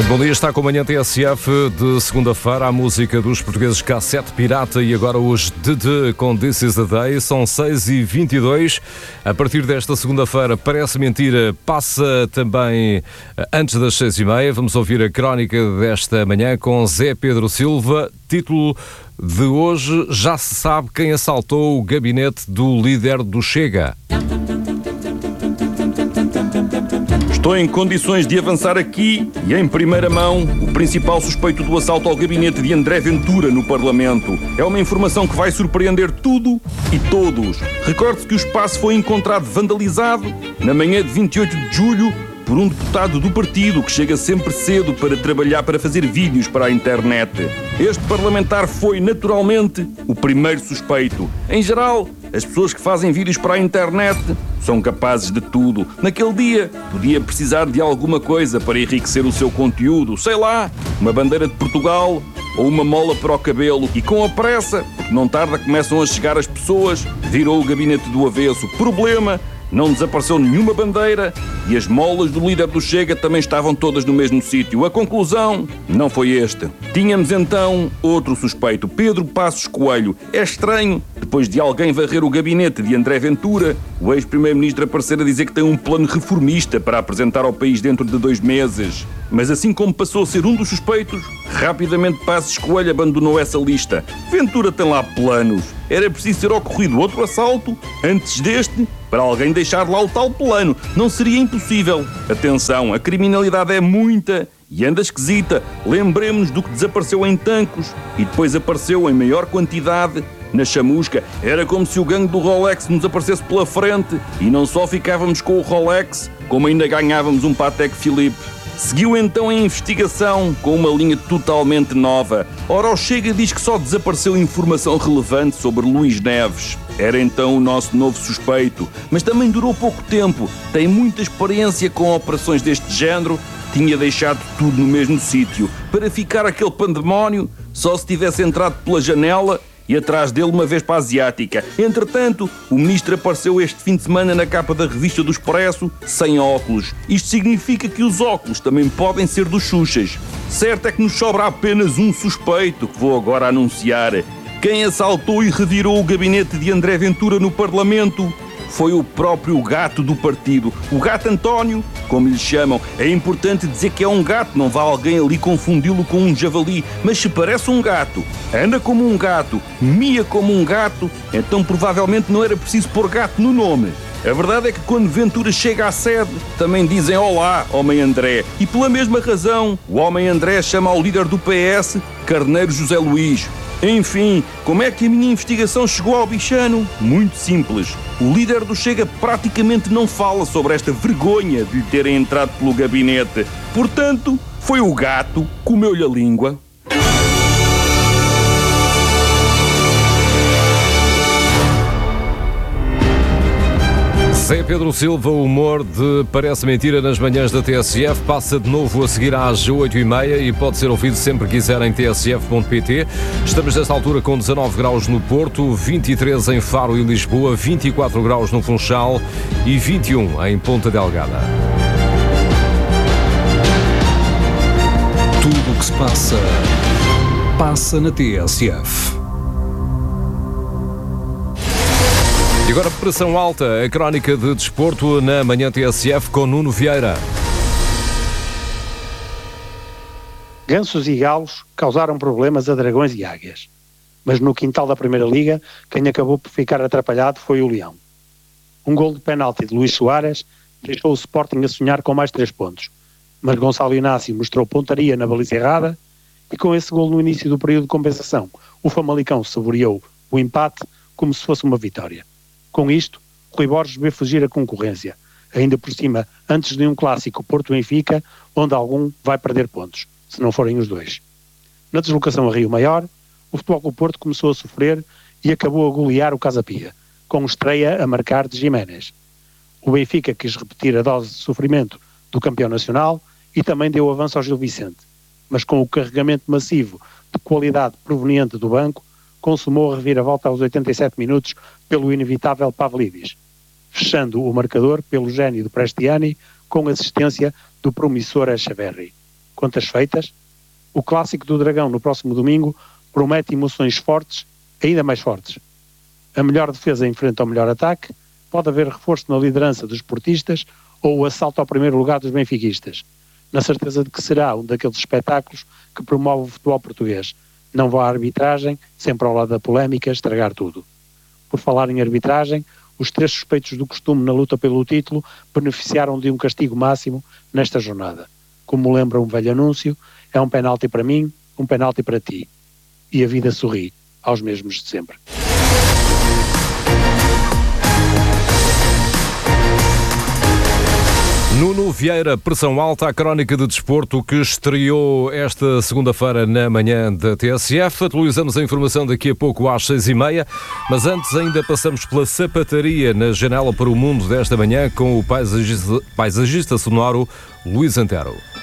Muito bom dia, está com a Manhã TSF de segunda-feira, a música dos portugueses Cassete Pirata e agora os DD com This Is The Day, são 6h22. A partir desta segunda-feira, Parece Mentira, passa também antes das 6h30. Vamos ouvir a crónica desta manhã com Zé Pedro Silva. Título de hoje: já se sabe quem assaltou o gabinete do líder do Chega. Estou em condições de avançar aqui e, em primeira mão, o principal suspeito do assalto ao gabinete de André Ventura no Parlamento. É uma informação que vai surpreender tudo e todos. Recorde-se que o espaço foi encontrado vandalizado na manhã de 28 de julho por um deputado do partido que chega sempre cedo para trabalhar para fazer vídeos para a internet. Este parlamentar foi, naturalmente, o primeiro suspeito. Em geral, as pessoas que fazem vídeos para a internet são capazes de tudo. Naquele dia, podia precisar de alguma coisa para enriquecer o seu conteúdo. Sei lá, uma bandeira de Portugal ou uma mola para o cabelo. E com a pressa, porque não tarda começam a chegar as pessoas, virou o gabinete do avesso. Problema: não desapareceu nenhuma bandeira e as molas do líder do Chega também estavam todas no mesmo sítio. A conclusão não foi esta. Tínhamos então outro suspeito, Pedro Passos Coelho. É estranho, depois de alguém varrer o gabinete de André Ventura, o ex-primeiro-ministro aparecer a dizer que tem um plano reformista para apresentar ao país dentro de 2 meses. Mas assim como passou a ser um dos suspeitos, rapidamente Passos Coelho abandonou essa lista. Ventura tem lá planos. Era preciso ter ocorrido outro assalto antes deste para alguém deixar lá o tal plano. Não seria impossível. Atenção, a criminalidade é muita e anda esquisita. Lembremos-nos do que desapareceu em Tancos e depois apareceu em maior quantidade na Chamusca. Era como se o gangue do Rolex nos aparecesse pela frente e não só ficávamos com o Rolex, como ainda ganhávamos um Patek Philippe. Seguiu então a investigação com uma linha totalmente nova. Ora, o Chega diz que só desapareceu informação relevante sobre Luís Neves. Era então o nosso novo suspeito, mas também durou pouco tempo. Tem muita experiência com operações deste género. Tinha deixado tudo no mesmo sítio. Para ficar aquele pandemónio, só se tivesse entrado pela janela e atrás dele uma vez para a Asiática. Entretanto, o ministro apareceu este fim de semana na capa da revista do Expresso sem óculos. Isto significa que os óculos também podem ser dos Xuxas. Certo é que nos sobra apenas um suspeito, que vou agora anunciar. Quem assaltou e revirou o gabinete de André Ventura no Parlamento foi o próprio gato do partido, o gato António, como lhe chamam. É importante dizer que é um gato, não vá alguém ali confundi-lo com um javali. Mas se parece um gato, anda como um gato, mia como um gato, então provavelmente não era preciso pôr gato no nome. A verdade é que quando Ventura chega à sede, também dizem olá, homem André. E pela mesma razão, o homem André chama ao líder do PS Carneiro José Luís. Enfim, como é que a minha investigação chegou ao bichano? Muito simples. O líder do Chega praticamente não fala sobre esta vergonha de lhe terem entrado pelo gabinete. Portanto, foi o gato, comeu-lhe a língua. Zé Pedro Silva, o humor de Parece Mentira nas manhãs da TSF, passa de novo a seguir às 8h30 e pode ser ouvido sempre que quiser em tsf.pt. Estamos nesta altura com 19 graus no Porto, 23 em Faro e Lisboa, 24 graus no Funchal e 21 em Ponta Delgada. Tudo o que se passa, passa na TSF. E agora, Pressão Alta, a crónica de desporto na Manhã TSF com Nuno Vieira. Gansos e galos causaram problemas a dragões e águias. Mas no quintal da Primeira Liga, quem acabou por ficar atrapalhado foi o Leão. Um gol de penalti de Luís Soares deixou o Sporting a sonhar com mais 3 pontos. Mas Gonçalo Inácio mostrou pontaria na baliza errada e com esse gol no início do período de compensação, o Famalicão saboreou o empate como se fosse uma vitória. Com isto, Rui Borges vê fugir a concorrência, ainda por cima antes de um clássico Porto-Benfica, onde algum vai perder pontos, se não forem os dois. Na deslocação a Rio Maior, o Futebol Clube Porto começou a sofrer e acabou a golear o Casa Pia, com estreia a marcar de Jiménez. O Benfica quis repetir a dose de sofrimento do campeão nacional e também deu avanço ao Gil Vicente, mas com o carregamento massivo de qualidade proveniente do banco, consumou a reviravolta aos 87 minutos pelo inevitável Pavlidis, fechando o marcador pelo gênio de Prestiani com assistência do promissor Echeverri. contas feitas, o Clássico do Dragão no próximo domingo promete emoções fortes, ainda mais fortes. A melhor defesa enfrenta o melhor ataque, pode haver reforço na liderança dos portistas ou o assalto ao primeiro lugar dos benfiquistas, na certeza de que será um daqueles espetáculos que promove o futebol português. Não vá à arbitragem, sempre ao lado da polémica, estragar tudo. Por falar em arbitragem, os 3 suspeitos do costume na luta pelo título beneficiaram de um castigo máximo nesta jornada. Como lembra um velho anúncio, é um penalti para mim, um penalti para ti. E a vida sorri aos mesmos de sempre. Nuno Vieira, pressão alta, a crónica de desporto que estreou esta segunda-feira na manhã da TSF. Atualizamos a informação daqui a pouco às 6h30, mas antes ainda passamos pela sapataria na janela para o mundo desta manhã com o paisagista sonoro Luís Antero.